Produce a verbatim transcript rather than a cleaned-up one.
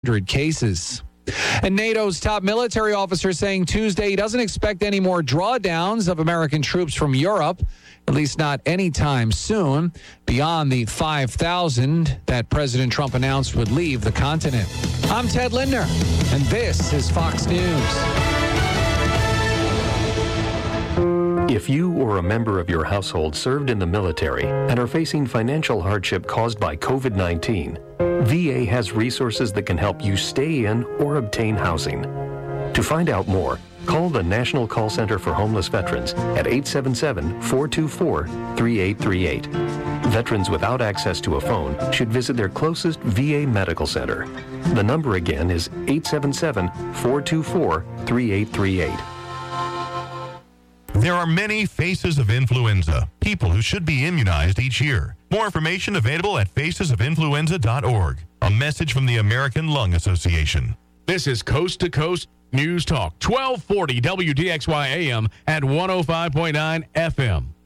hundred cases. And NATO's top military officer saying Tuesday he doesn't expect any more drawdowns of American troops from Europe, at least not anytime soon, beyond the five thousand that President Trump announced would leave the continent. I'm Ted Lindner, and this is Fox News. If you or a member of your household served in the military and are facing financial hardship caused by covid nineteen, V A has resources that can help you stay in or obtain housing. To find out more, call the National Call Center for Homeless Veterans at eight seven seven, four two four, three eight three eight. Veterans without access to a phone should visit their closest V A medical center. The number again is eight seven seven, four two four, three eight three eight. There are many faces of influenza, people who should be immunized each year. More information available at faces of influenza dot org. A message from the American Lung Association. This is Coast to Coast News Talk, twelve forty W D X Y A M at one oh five point nine F M.